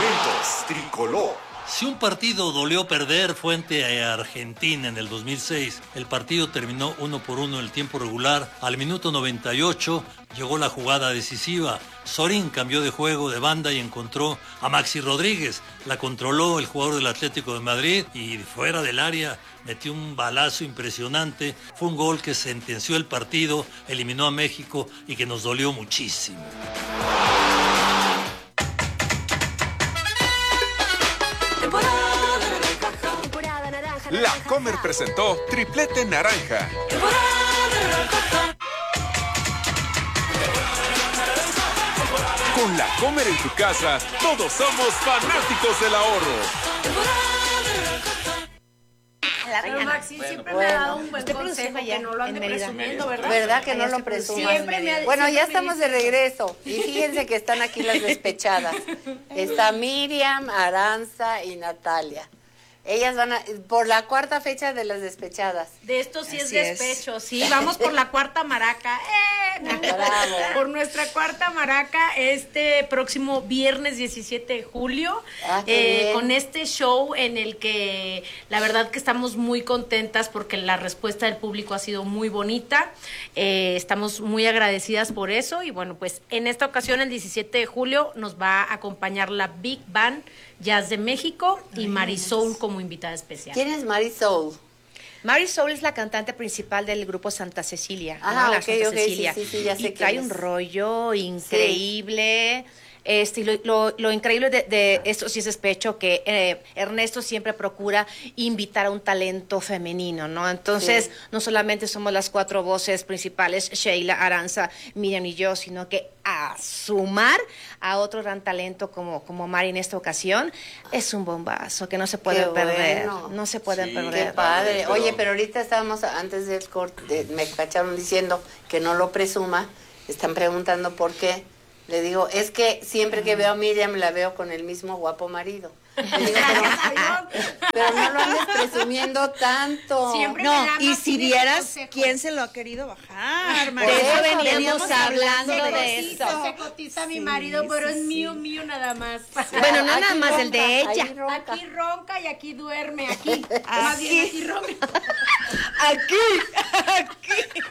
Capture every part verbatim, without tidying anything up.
Momentos Tricolor. Si un partido dolió perder fue ante Argentina en el dos mil seis. El partido terminó uno por uno en el tiempo regular. Al minuto noventa y ocho llegó la jugada decisiva. Sorín cambió de juego de banda y encontró a Maxi Rodríguez. La controló el jugador del Atlético de Madrid y fuera del área metió un balazo impresionante. Fue un gol que sentenció el partido, eliminó a México y que nos dolió muchísimo. La Comer presentó Triplete Naranja. Con La Comer en tu casa, todos somos fanáticos del ahorro. Pero Maxi bueno, siempre bueno. me ha dado un buen consejo que no lo ande presumiendo, ¿verdad? ¿Verdad que no lo presuman? Bueno, ya estamos de regreso. Y fíjense que están aquí las despechadas. Está Miriam, Aranza y Natalia. Ellas van a, por la cuarta fecha de las despechadas. De esto sí es despecho, es. sí, vamos por la cuarta maraca. ¡Eh! Bravo. Por nuestra cuarta maraca este próximo viernes diecisiete de julio, ah, eh, con este show en el que la verdad que estamos muy contentas porque la respuesta del público ha sido muy bonita. Eh, estamos muy agradecidas por eso y bueno, pues en esta ocasión el diecisiete de julio nos va a acompañar la Big Band Jazz de México y Marisol como invitada especial. ¿Quién es Marisol? Marisol es la cantante principal del grupo Santa Cecilia. Ah, ¿no? La ok, Santa ok, Cecilia. sí, sí, sí, ya sé y trae quién un es. rollo increíble. Sí. Este, lo, lo, lo increíble de, de esto sí es despecho, que eh, Ernesto siempre procura invitar a un talento femenino, ¿no? Entonces, sí. no solamente somos las cuatro voces principales, Sheila, Aranza, Miriam y yo, sino que a sumar a otro gran talento como, como Mari en esta ocasión, es un bombazo que no se puede Qué perder. Bueno. No se pueden sí, perder. Qué padre. Oye, pero ahorita estábamos, antes del corte, me cacharon diciendo que no lo presuma. Están preguntando por qué. Le digo, es que siempre que veo a Miriam la veo con el mismo guapo marido. Le digo, pero, pero no lo andes presumiendo tanto. Siempre no, y si vieras quién se lo ha querido bajar, María. Por eso veníamos, veníamos hablando de cotiza, eso. Se cotiza mi marido, sí, pero sí, es mío, sí. mío nada más. Bueno, no aquí nada más ronca, el de ella. Ronca. Aquí ronca y aquí duerme, aquí. Más bien aquí ronca. Aquí, aquí.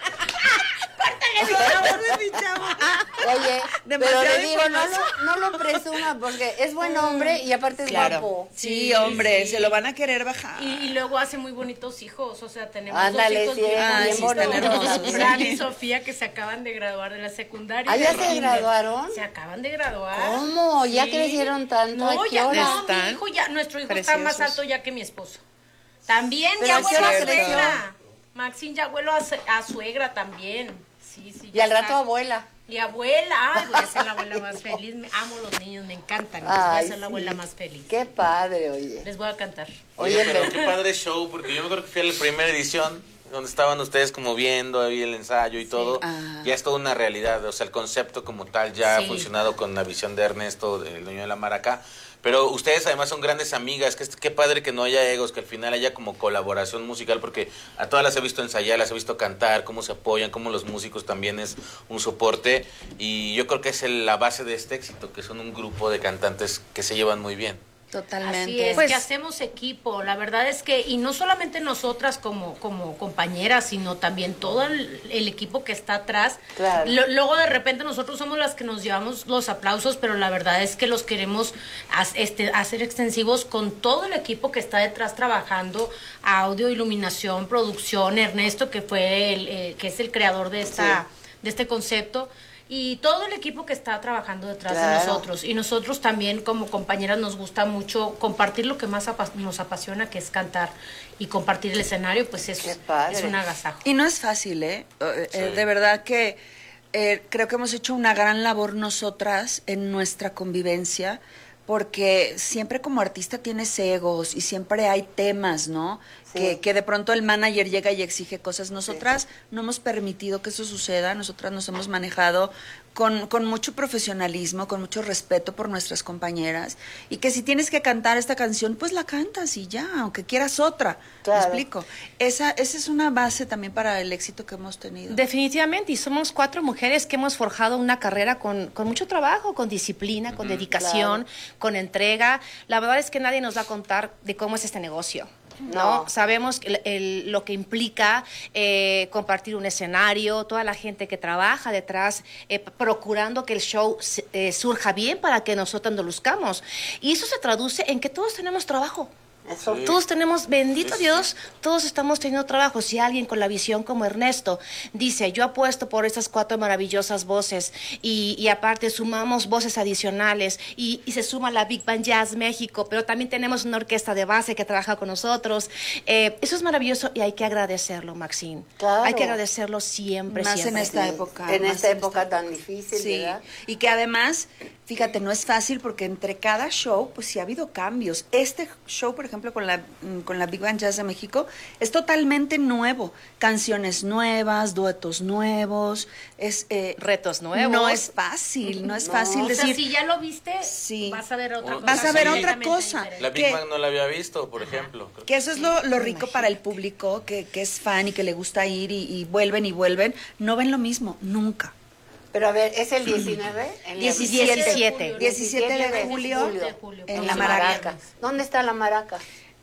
Oye, pero le digo, no lo, no lo presuma porque es buen hombre y aparte es claro. guapo. Sí, hombre, sí. se lo van a querer bajar. Y, y luego hace muy bonitos hijos, o sea, tenemos Ándale, dos hijos sí, bien, ah, bien sí, bonitos. Fran y Sofía que se acaban de graduar de la secundaria. ¿Ah, ya se kinder. graduaron? Se acaban de graduar. ¿Cómo? ¿Ya sí. crecieron tanto? No, ya no, están? mi hijo ya, nuestro hijo Preciosos. está más alto ya que mi esposo. También pero ya abuelo a cierto. suegra. Maxine ya abuelo a, a suegra también. Sí, sí. Y al está. rato abuela. Y abuela, ay, voy a ser la abuela más feliz. Me amo los niños, me encantan. Ay, voy a ser la abuela sí. más feliz. Qué padre, oye. Les voy a cantar. Oye, pero qué padre show, porque yo me acuerdo que fui a la primera edición, donde estaban ustedes como viendo ahí el ensayo y sí. todo. Ah. Ya es toda una realidad, o sea, el concepto como tal ya sí. ha funcionado con la visión de Ernesto, el dueño de la maraca. Pero ustedes además son grandes amigas, que qué padre que no haya egos, que al final haya como colaboración musical, porque a todas las he visto ensayar, las he visto cantar, cómo se apoyan, cómo los músicos también es un soporte, y yo creo que es el, la base de este éxito, que son un grupo de cantantes que se llevan muy bien. Totalmente. Así es, pues, que hacemos equipo, la verdad es que, y no solamente nosotras como, como compañeras, sino también todo el, el equipo que está atrás. Claro. L- luego de repente nosotros somos las que nos llevamos los aplausos, pero la verdad es que los queremos as, este, hacer extensivos con todo el equipo que está detrás trabajando, audio, iluminación, producción, Ernesto, que fue el, eh, que es el creador de esta, sí. de este concepto. Y todo el equipo que está trabajando detrás claro. de nosotros. Y nosotros también como compañeras nos gusta mucho compartir lo que más apa- nos apasiona, que es cantar. Y compartir el escenario, pues es, es un agasajo. Y no es fácil, ¿eh? eh sí. De verdad que eh, creo que hemos hecho una gran labor nosotras en nuestra convivencia, porque siempre como artista tienes egos y siempre hay temas, ¿no? Sí. Que, que de pronto el manager llega y exige cosas. Nosotras sí. no hemos permitido que eso suceda, nosotras nos hemos manejado con, con mucho profesionalismo, con mucho respeto por nuestras compañeras, y que si tienes que cantar esta canción, pues la cantas y ya, aunque quieras otra. Claro. ¿Me explico? Esa, esa es una base también para el éxito que hemos tenido. Definitivamente, y somos cuatro mujeres que hemos forjado una carrera con, con mucho trabajo, con disciplina, con dedicación, claro. con entrega. La verdad es que nadie nos va a contar de cómo es este negocio. ¿no? no. Sabemos el, el, lo que implica eh, compartir un escenario, toda la gente que trabaja detrás, eh, procurando que el show eh, surja bien para que nosotros nos luzcamos. Y eso se traduce en que todos tenemos trabajo. Eso. Sí. Todos tenemos, bendito sí, Dios, sí. todos estamos teniendo trabajo. Si alguien con la visión como Ernesto dice, yo apuesto por estas cuatro maravillosas voces y, y aparte sumamos voces adicionales y, y se suma la Big Band Jazz México, pero también tenemos una orquesta de base que trabaja con nosotros. Eh, eso es maravilloso y hay que agradecerlo, Maxine. Claro. Hay que agradecerlo siempre, más siempre. en esta época. En esta en época esta... tan difícil, sí. ¿verdad? Y que además, fíjate, no es fácil porque entre cada show, pues sí ha habido cambios. Este show, por ejemplo, con la, con la Big Band Jazz de México, es totalmente nuevo. Canciones nuevas, duetos nuevos, es eh, retos nuevos. No es fácil, no es no. fácil o decir. sea, si ya lo viste, sí. vas a ver otra cosa. Vas a ver otra cosa. La Big Band no la había visto, por ejemplo. Creo. Que eso es lo, lo rico para el público, que, que es fan y que le gusta ir y, y vuelven y vuelven. No ven lo mismo, nunca. Pero a ver, ¿es el diecinueve? El diecisiete. diecisiete. diecisiete de julio, de julio en la, la Maraca. Maraca. ¿Dónde está la Maraca?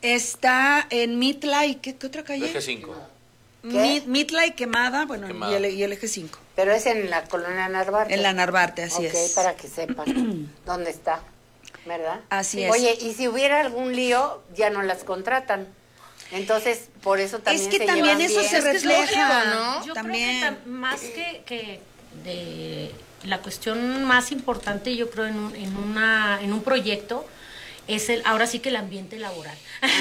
Está en Mitla y ¿qué, qué otra calle? Eje cinco. Mit, Mitla y Quemada, bueno, Quemada. Y, el, y el Eje cinco. Pero es en la colonia Narvarte. En la Narvarte, así okay, es. Ok, para que sepan dónde está, ¿verdad? Así sí. es. Oye, y si hubiera algún lío, ya no las contratan. Entonces, por eso también es que se también llevan eso bien. se refleja, ¿no? Yo también. creo que más que, que de la cuestión más importante, yo creo en un, en una en un proyecto es el ahora sí que el ambiente laboral.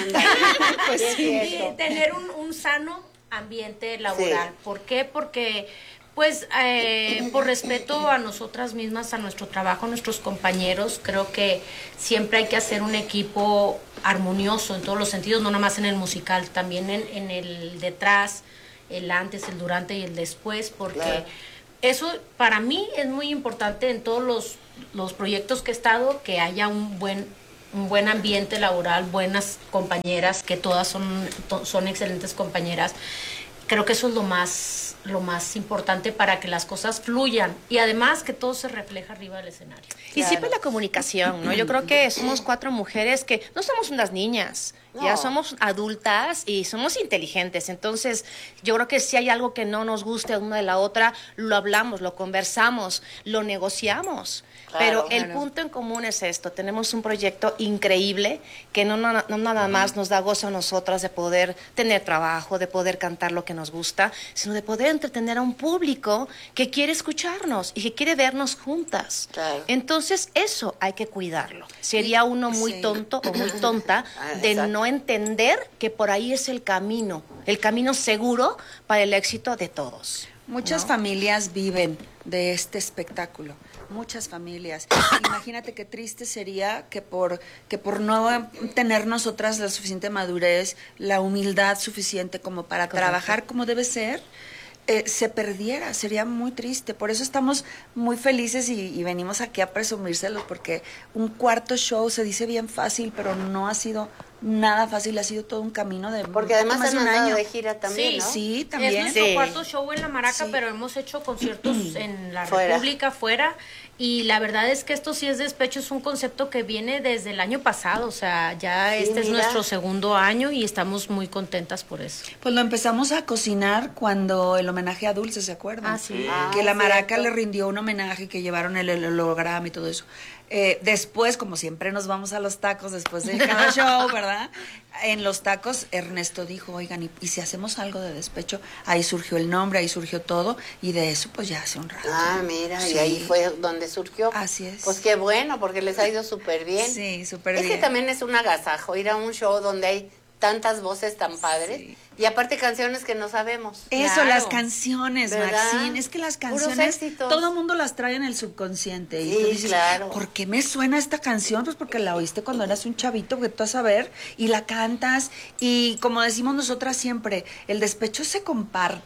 Pues sí, y tener un, un sano ambiente laboral. Sí. ¿Por qué? Porque pues eh, por respeto a nosotras mismas, a nuestro trabajo, a nuestros compañeros, creo que siempre hay que hacer un equipo armonioso en todos los sentidos, no nada más en el musical, también en, en el detrás, el antes, el durante y el después, porque claro. Eso para mí es muy importante en todos los, los proyectos que he estado, que haya un buen un buen ambiente laboral, buenas compañeras, que todas son, to, son excelentes compañeras. Creo que eso es lo más, lo más importante para que las cosas fluyan y además que todo se refleja arriba del escenario. Y claro. Siempre la comunicación, ¿no? Yo creo que somos cuatro mujeres que no somos unas niñas, no. Ya somos adultas y somos inteligentes. Entonces, yo creo que si hay algo que no nos guste una de la otra, lo hablamos, lo conversamos, lo negociamos. Claro, Pero el claro. punto en común es esto, tenemos un proyecto increíble que no, no, no nada más nos da gozo a nosotras de poder tener trabajo, de poder cantar lo que nos gusta, sino de poder entretener a un público que quiere escucharnos y que quiere vernos juntas. Claro. Entonces eso hay que cuidarlo. Sería uno muy sí. tonto o muy tonta de no entender que por ahí es el camino, el camino seguro para el éxito de todos. Muchas ¿no? familias viven de este espectáculo. Muchas familias. Imagínate qué triste sería que por que por no tener nosotras la suficiente madurez, la humildad suficiente como para Correcto. Trabajar como debe ser, eh, se perdiera. Sería muy triste. Por eso estamos muy felices y, y venimos aquí a presumírselos, porque un cuarto show se dice bien fácil, pero no ha sido nada fácil, ha sido todo un camino de porque además más han de un año de gira también, sí, ¿no? Sí, también. Es nuestro sí. cuarto show en la Maraca, sí. Pero hemos hecho conciertos en la fuera. República, fuera, y la verdad es que esto sí es despecho, es un concepto que viene desde el año pasado, o sea, ya sí, este mira. Es nuestro segundo año y estamos muy contentas por eso. Pues lo empezamos a cocinar cuando el homenaje a Dulce, ¿se acuerdan? Ah, sí. Ah, que la Maraca cierto. Le rindió un homenaje, que llevaron el, el holograma y todo eso. Eh, después, como siempre nos vamos a los tacos después de cada show, ¿verdad? En los tacos Ernesto dijo, oigan, ¿y, y si hacemos algo de despecho? Ahí surgió el nombre, ahí surgió todo, y de eso pues ya hace un rato. Ah, mira, sí. Y ahí fue donde surgió. Así es. Pues qué bueno, porque les ha ido súper bien. Sí, súper bien. Es que también es un agasajo ir a un show donde hay tantas voces tan padres, sí. Y aparte canciones que no sabemos. Eso, claro. Las canciones, ¿verdad? Maxine, es que las canciones todo el mundo las trae en el subconsciente. Sí, y tú dices, claro. ¿por qué me suena esta canción? Pues porque la oíste cuando eras un chavito, que tú vas a ver, y la cantas, y como decimos nosotras siempre, el despecho se comparte.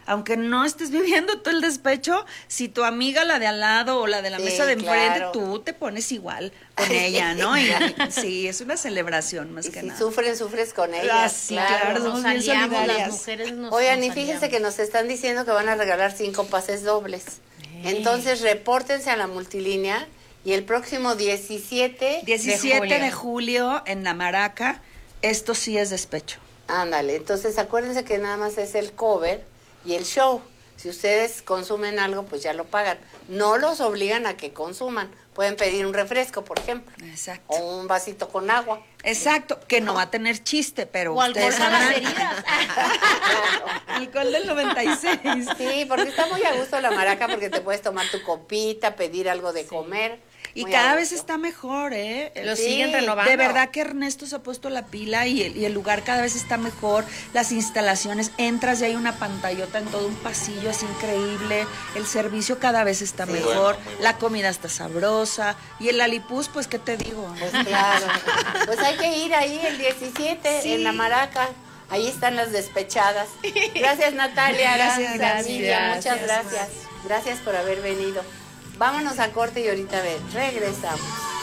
aunque no estés viviendo tú el despecho, si tu amiga, la de al lado o la de la Sí, mesa de enfrente, claro. tú te pones igual con ella, ¿no? Y, sí, es una celebración más Y que si nada. sufren, sufres con ellas. Ah, sí, claro, somos Nos bien aliamos, las solidarias. mujeres nos Oigan, y nos fíjense aliamos. que nos están diciendo que van a regalar cinco pases dobles. Entonces, repórtense a la multilínea y el próximo diecisiete... diecisiete de julio. julio. En la Maraca, esto sí es despecho. Ándale, entonces acuérdense que nada más es el cover y el show. Si ustedes consumen algo, pues ya lo pagan. No los obligan a que consuman. Pueden pedir un refresco, por ejemplo. Exacto. O un vasito con agua. Exacto, que no va a tener chiste, pero O alcohol ustedes para las sabrán. heridas. Alcohol del noventa y seis. Sí, porque está muy a gusto la Maraca porque te puedes tomar tu copita, pedir algo de comer. Y Muy cada a vez gusto. está mejor, ¿eh? Lo Sí, siguen renovando. De verdad que Ernesto se ha puesto la pila y el, y el lugar cada vez está mejor. Las instalaciones, entras y hay una pantallota en todo un pasillo, es increíble. El servicio cada vez está Sí. mejor. Bueno, muy bueno. La comida está sabrosa. Y el Alipuz, pues, ¿qué te digo? Pues claro. Pues hay que ir ahí el diecisiete Sí. en la Maraca. Ahí están las despechadas. Gracias, Natalia. Gracias, Gracias, Emilia. gracias. Muchas gracias. Gracias por haber venido. Vámonos a corte y ahorita a ver, regresamos.